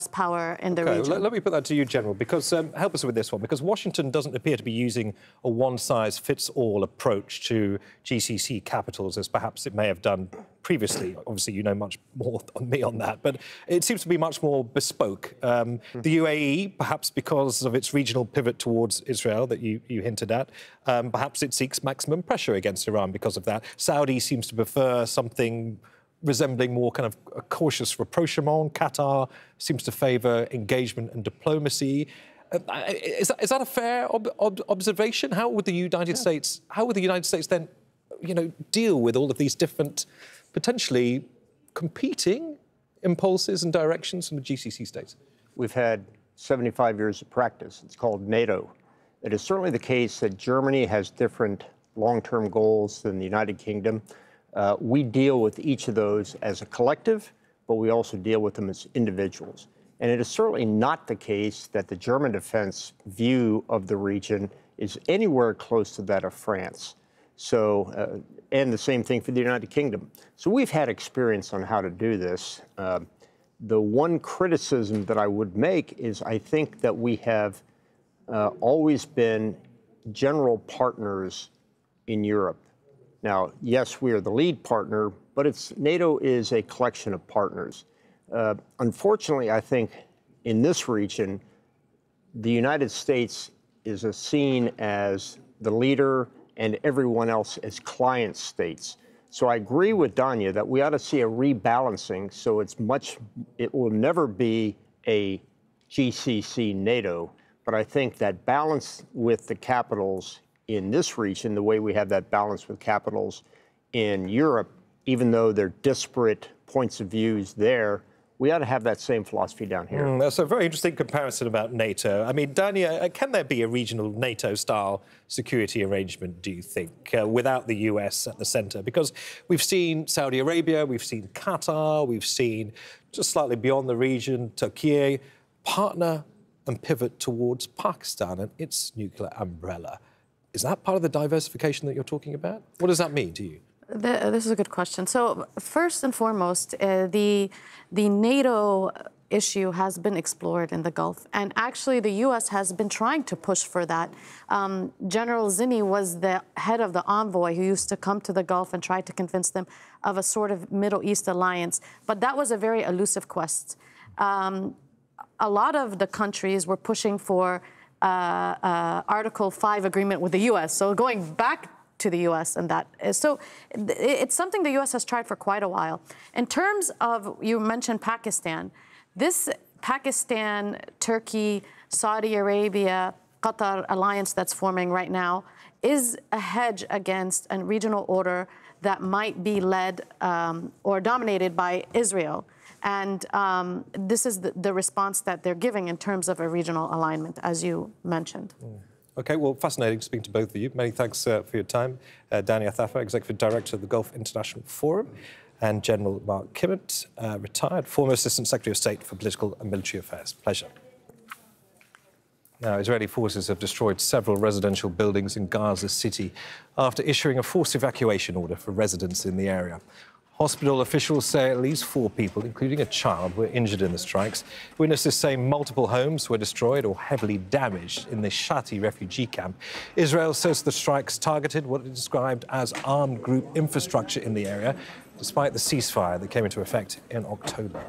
power in the region. Well, let me put that to you, General, because help us with this one, because Washington doesn't appear to be using a one-size-fits-all approach to GCC capitals, as perhaps it may have done previously. Obviously, you know much more than me on that, but it seems to be much more bespoke. The UAE, perhaps because of its regional pivot towards Israel that you hinted at, perhaps it seeks maximum pressure against Iran because of that. Saudi seems to prefer something resembling more kind of a cautious rapprochement. Qatar seems to favour engagement and diplomacy. Is that a fair observation? How would the United States then, deal with all of these different, potentially competing impulses and directions from the GCC states? We've had 75 years of practice. It's called NATO. It is certainly the case that Germany has different long-term goals than the United Kingdom. We deal with each of those as a collective, but we also deal with them as individuals. And it is certainly not the case that the German defense view of the region is anywhere close to that of France. So, and the same thing for the United Kingdom. So we've had experience on how to do this. The one criticism that I would make is I think that we have always been general partners in Europe. Now, yes, we are the lead partner, but NATO is a collection of partners. Unfortunately, I think in this region, the United States is seen as the leader and everyone else as client states. So I agree with Danya that we ought to see a rebalancing so it will never be a GCC NATO, but I think that balance with the capitals in this region, the way we have that balance with capitals in Europe, even though they're disparate points of views there, we ought to have that same philosophy down here. That's a very interesting comparison about NATO. I mean, Danya, can there be a regional NATO-style security arrangement, do you think, without the US at the centre? Because we've seen Saudi Arabia, we've seen Qatar, we've seen, just slightly beyond the region, Turkey, partner and pivot towards Pakistan and its nuclear umbrella. Is that part of the diversification that you're talking about? What does that mean to you? This is a good question. So first and foremost, the NATO issue has been explored in the Gulf. And actually, the U.S. has been trying to push for that. General Zinni was the head of the envoy who used to come to the Gulf and try to convince them of a sort of Middle East alliance. But that was a very elusive quest. A lot of the countries were pushing for Article 5 agreement with the U.S., so going back to the U.S. and that. So it's something the U.S. has tried for quite a while. In terms of, you mentioned Pakistan, this Pakistan, Turkey, Saudi Arabia, Qatar alliance that's forming right now is a hedge against a regional order that might be led or dominated by Israel. And this is the response that they're giving in terms of a regional alignment, as you mentioned. OK, well, fascinating to speak to both of you. Many thanks for your time. Danya Thafer, Executive Director of the Gulf International Forum, and General Mark Kimmitt, retired, former Assistant Secretary of State for Political and Military Affairs. Pleasure. Now, Israeli forces have destroyed several residential buildings in Gaza City after issuing a forced evacuation order for residents in the area. Hospital officials say at least 4 people, including a child, were injured in the strikes. Witnesses say multiple homes were destroyed or heavily damaged in the Shati refugee camp. Israel says the strikes targeted what it described as armed group infrastructure in the area, despite the ceasefire that came into effect in October.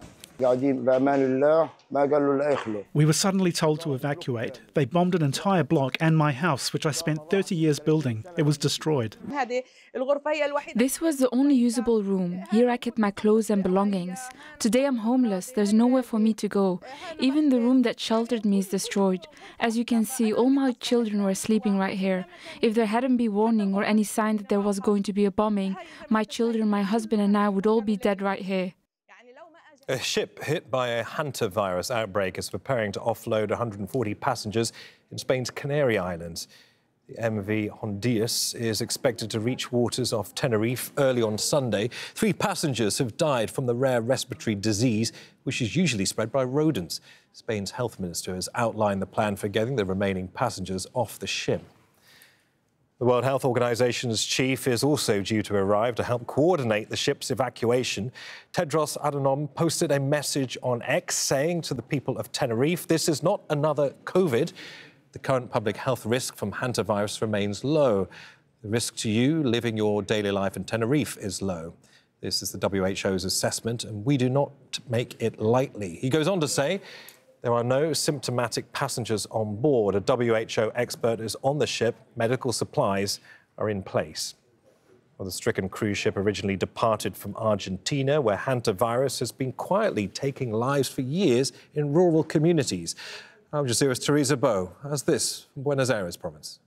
We were suddenly told to evacuate. They bombed an entire block and my house, which I spent 30 years building. It was destroyed. This was the only usable room. Here I kept my clothes and belongings. Today I'm homeless. There's nowhere for me to go. Even the room that sheltered me is destroyed. As you can see, all my children were sleeping right here. If there hadn't been warning or any sign that there was going to be a bombing, my children, my husband and I would all be dead right here. A ship hit by a hantavirus outbreak is preparing to offload 140 passengers in Spain's Canary Islands. The MV Hondius is expected to reach waters off Tenerife early on Sunday. 3 passengers have died from the rare respiratory disease, which is usually spread by rodents. Spain's health minister has outlined the plan for getting the remaining passengers off the ship. The World Health Organization's chief is also due to arrive to help coordinate the ship's evacuation. Tedros Adhanom posted a message on X saying to the people of Tenerife, this is not another COVID. The current public health risk from hantavirus remains low. The risk to you living your daily life in Tenerife is low. This is the WHO's assessment, and we do not make it lightly. He goes on to say, there are no symptomatic passengers on board. A WHO expert is on the ship. Medical supplies are in place. Well, the stricken cruise ship originally departed from Argentina, where hantavirus has been quietly taking lives for years in rural communities. Al Jazeera's Teresa Bow has this from Buenos Aires province.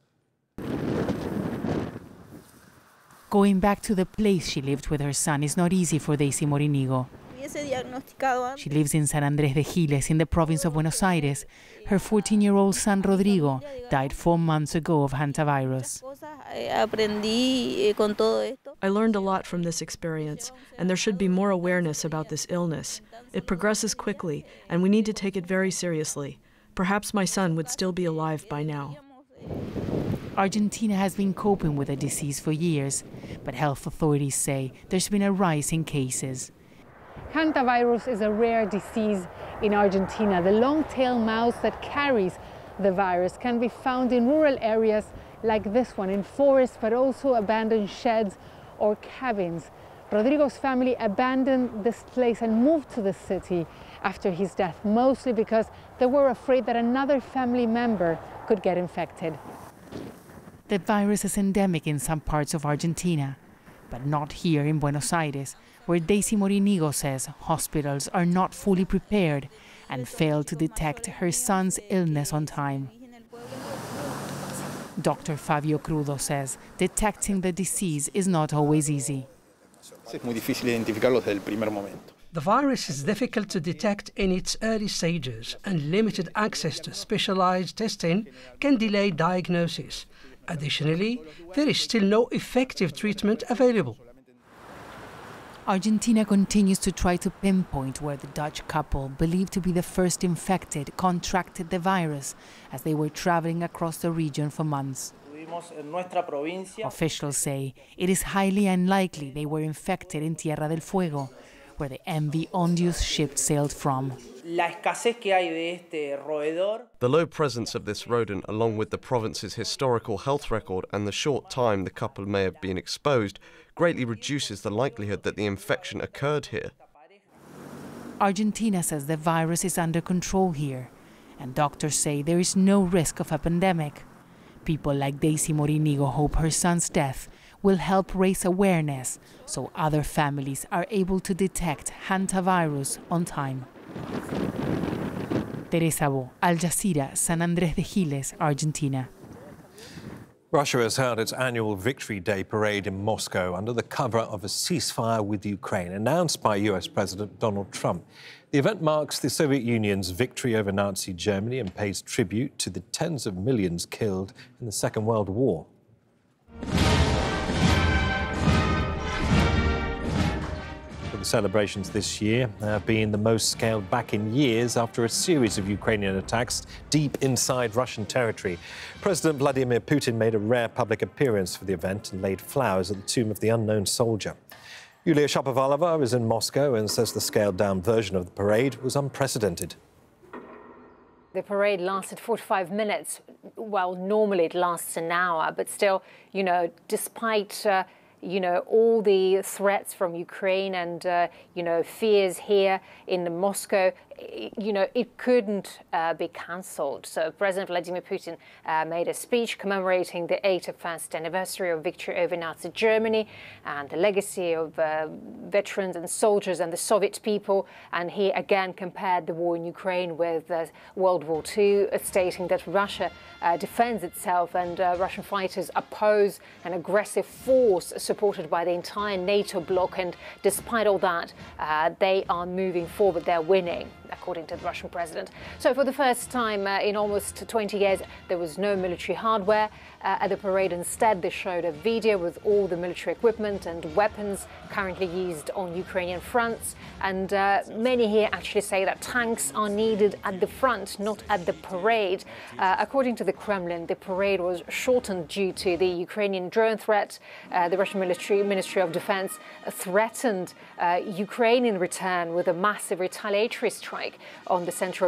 Going back to the place she lived with her son is not easy for Daisy Morinigo. She lives in San Andrés de Giles in the province of Buenos Aires. Her 14-year-old son Rodrigo died 4 months ago of hantavirus. I learned a lot from this experience, and there should be more awareness about this illness. It progresses quickly, and we need to take it very seriously. Perhaps my son would still be alive by now. Argentina has been coping with the disease for years, but health authorities say there's been a rise in cases. Hantavirus is a rare disease in Argentina. The long-tailed mouse that carries the virus can be found in rural areas like this one, in forests, but also abandoned sheds or cabins. Rodrigo's family abandoned this place and moved to the city after his death, mostly because they were afraid that another family member could get infected. The virus is endemic in some parts of Argentina, but not here in Buenos Aires, where Daisy Morinigo says hospitals are not fully prepared and fail to detect her son's illness on time. Dr. Fabio Crudo says detecting the disease is not always easy. The virus is difficult to detect in its early stages, and limited access to specialized testing can delay diagnosis. Additionally, there is still no effective treatment available. Argentina continues to try to pinpoint where the Dutch couple, believed to be the first infected, contracted the virus as they were traveling across the region for months. Officials say it is highly unlikely they were infected in Tierra del Fuego, where the MV Ondius ship sailed from. The low presence of this rodent, along with the province's historical health record and the short time the couple may have been exposed, greatly reduces the likelihood that the infection occurred here. Argentina says the virus is under control here, and doctors say there is no risk of a pandemic. People like Daisy Morinigo hope her son's death will help raise awareness so other families are able to detect hantavirus on time. Teresa Bow, Al Jazeera, San Andrés de Giles, Argentina. Russia has held its annual Victory Day parade in Moscow under the cover of a ceasefire with Ukraine, announced by US President Donald Trump. The event marks the Soviet Union's victory over Nazi Germany and pays tribute to the tens of millions killed in the Second World War. The celebrations this year have been the most scaled back in years after a series of Ukrainian attacks deep inside Russian territory. President Vladimir Putin made a rare public appearance for the event and laid flowers at the tomb of the unknown soldier. Yulia Shapovalova is in Moscow and says the scaled-down version of the parade was unprecedented. The parade lasted 45 minutes. Well, normally it lasts an hour, but still, despite all the threats from Ukraine and, fears here in Moscow, it couldn't be cancelled. So President Vladimir Putin made a speech commemorating the 81st anniversary of victory over Nazi Germany and the legacy of veterans and soldiers and the Soviet people. And he again compared the war in Ukraine with World War II, stating that Russia defends itself and Russian fighters oppose an aggressive force supported by the entire NATO bloc. And despite all that, they are moving forward. They're winning. according to the Russian president. So for the first time in almost 20 years, there was no military hardware at the parade. Instead, they showed a video with all the military equipment and weapons currently used on Ukrainian fronts. And many here actually say that tanks are needed at the front, not at the parade. According to the Kremlin, the parade was shortened due to the Ukrainian drone threat. The Russian Ministry of Defense threatened Ukraine in return with a massive retaliatory strike on the central